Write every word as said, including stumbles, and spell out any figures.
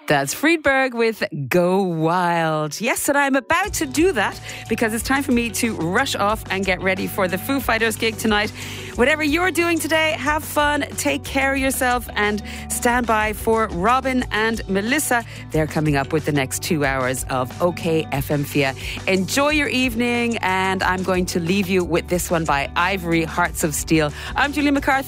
That's Friedberg with Go Wild. Yes, and I'm about to do that because it's time for me to rush off and get ready for the Foo Fighters gig tonight. Whatever you're doing today, have fun, take care of yourself, and stand by for Robin and Melissa. They're coming up with the next two hours of OK F M Fia. Enjoy your evening, and I'm going to leave you with this one by Ivory, Hearts of Steel. I'm Julia McCarthy.